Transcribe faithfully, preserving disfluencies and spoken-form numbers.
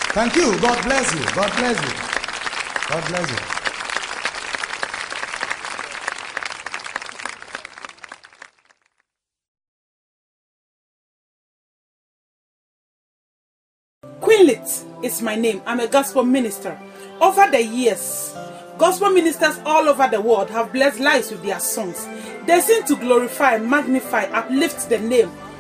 Thank you. God bless you. God bless you. God bless you. Queenlit is my name. I'm a gospel minister. Over the years, gospel ministers all over the world have blessed lives with their songs. They sing to glorify, magnify, uplift the name